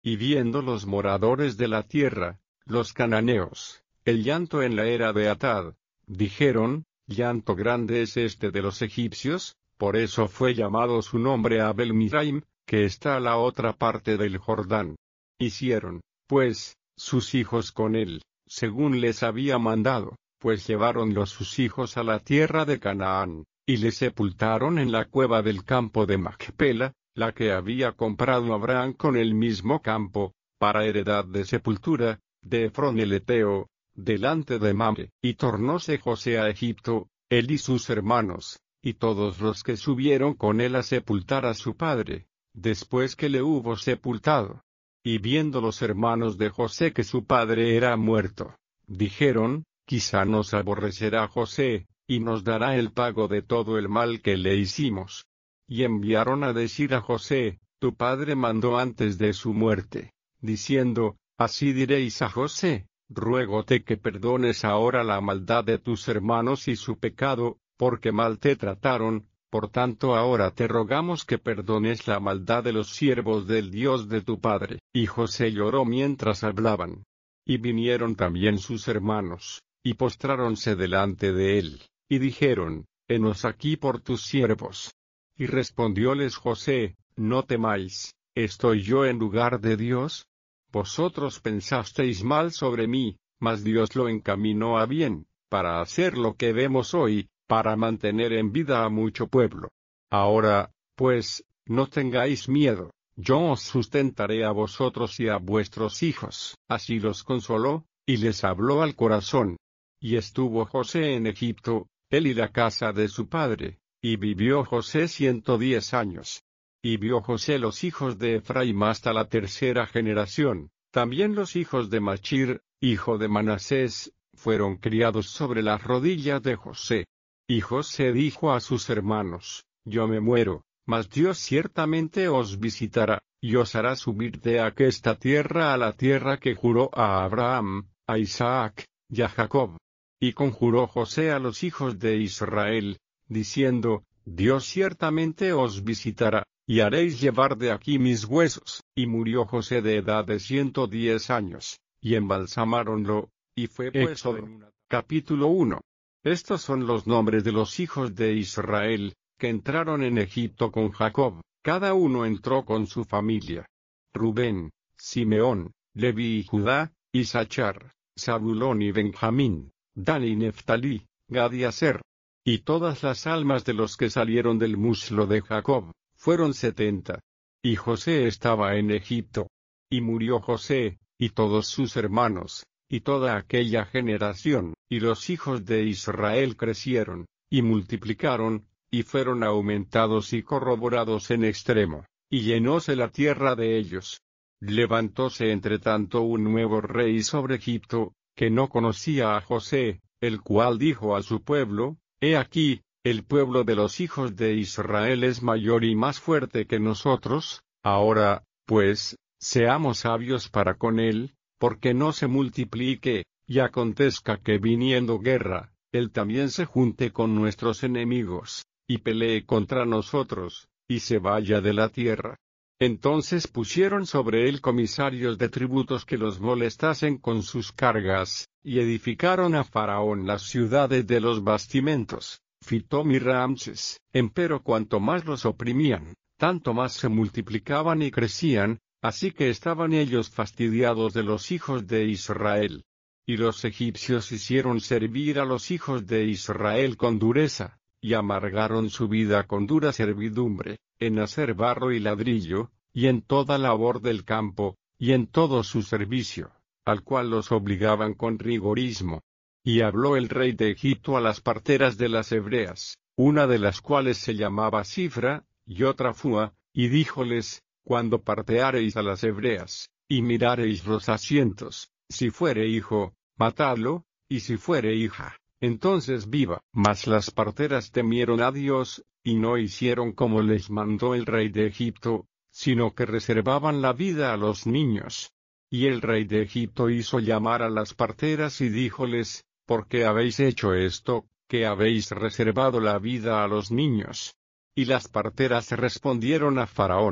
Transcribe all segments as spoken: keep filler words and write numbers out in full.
Y viendo los moradores de la tierra, los cananeos, el llanto en la era de Atad, dijeron, llanto grande es este de los egipcios, por eso fue llamado su nombre Abel Mizraim, que está a la otra parte del Jordán. Hicieron, pues, sus hijos con él, según les había mandado, pues lleváronlos sus hijos a la tierra de Canaán, y les sepultaron en la cueva del campo de Macpela, la que había comprado Abraham con el mismo campo, para heredad de sepultura, de Efrón el Eteo, delante de Mamre. Y tornóse José a Egipto, él y sus hermanos, y todos los que subieron con él a sepultar a su padre, después que le hubo sepultado. Y viendo los hermanos de José que su padre era muerto, dijeron, quizá nos aborrecerá José, y nos dará el pago de todo el mal que le hicimos. Y enviaron a decir a José, tu padre mandó antes de su muerte, diciendo, así diréis a José, ruégote que perdones ahora la maldad de tus hermanos y su pecado, porque mal te trataron, por tanto ahora te rogamos que perdones la maldad de los siervos del Dios de tu padre. Y José lloró mientras hablaban. Y vinieron también sus hermanos, y postráronse delante de él, y dijeron, henos aquí por tus siervos. Y respondióles José, no temáis, ¿estoy yo en lugar de Dios? Vosotros pensasteis mal sobre mí, mas Dios lo encaminó a bien, para hacer lo que vemos hoy, para mantener en vida a mucho pueblo. Ahora, pues, no tengáis miedo, yo os sustentaré a vosotros y a vuestros hijos. Así los consoló, y les habló al corazón. Y estuvo José en Egipto, él y la casa de su padre, y vivió José ciento diez años. Y vio José los hijos de Efraim hasta la tercera generación, también los hijos de Machir, hijo de Manasés, fueron criados sobre las rodillas de José. Y José dijo a sus hermanos, yo me muero, mas Dios ciertamente os visitará, y os hará subir de aquesta tierra a la tierra que juró a Abraham, a Isaac, y a Jacob. Y conjuró José a los hijos de Israel, diciendo, Dios ciertamente os visitará, y haréis llevar de aquí mis huesos. Y murió José de edad de ciento diez años, y embalsamáronlo, y fue puesto en una... Capítulo uno. Estos son los nombres de los hijos de Israel, que entraron en Egipto con Jacob, cada uno entró con su familia. Rubén, Simeón, Leví y Judá, Isachar, Zabulón y Benjamín, Dan y Neftalí, Gad y Aser. Y todas las almas de los que salieron del muslo de Jacob, fueron setenta. Y José estaba en Egipto. Y murió José, y todos sus hermanos, y toda aquella generación, y los hijos de Israel crecieron, y multiplicaron, y fueron aumentados y corroborados en extremo, y llenóse la tierra de ellos. Levantóse entre tanto un nuevo rey sobre Egipto, que no conocía a José, el cual dijo a su pueblo, he aquí, el pueblo de los hijos de Israel es mayor y más fuerte que nosotros, ahora, pues, seamos sabios para con él, porque no se multiplique, y acontezca que viniendo guerra, él también se junte con nuestros enemigos, y pelee contra nosotros, y se vaya de la tierra. Entonces pusieron sobre él comisarios de tributos que los molestasen con sus cargas, y edificaron a Faraón las ciudades de los bastimentos, Fitom y Ramses. Empero cuanto más los oprimían, tanto más se multiplicaban y crecían, así que estaban ellos fastidiados de los hijos de Israel. Y los egipcios hicieron servir a los hijos de Israel con dureza, y amargaron su vida con dura servidumbre, en hacer barro y ladrillo, y en toda labor del campo, y en todo su servicio, al cual los obligaban con rigorismo. Y habló el rey de Egipto a las parteras de las hebreas, una de las cuales se llamaba Sifra, y otra Fua, y díjoles, cuando parteareis a las hebreas, y mirareis los asientos, si fuere hijo, matadlo, y si fuere hija, entonces viva. Mas las parteras temieron a Dios, y no hicieron como les mandó el rey de Egipto, sino que reservaban la vida a los niños. Y el rey de Egipto hizo llamar a las parteras y díjoles, ¿por qué habéis hecho esto, que habéis reservado la vida a los niños? Y las parteras respondieron a Faraón,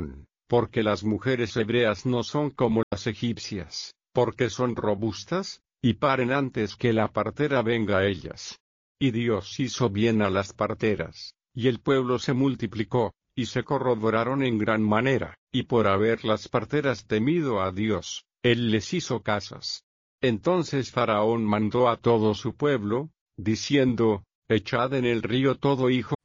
porque las mujeres hebreas no son como las egipcias, porque son robustas, y paren antes que la partera venga a ellas. Y Dios hizo bien a las parteras, y el pueblo se multiplicó, y se corroboraron en gran manera, y por haber las parteras temido a Dios, Él les hizo casas. Entonces Faraón mandó a todo su pueblo, diciendo, echad en el río todo hijo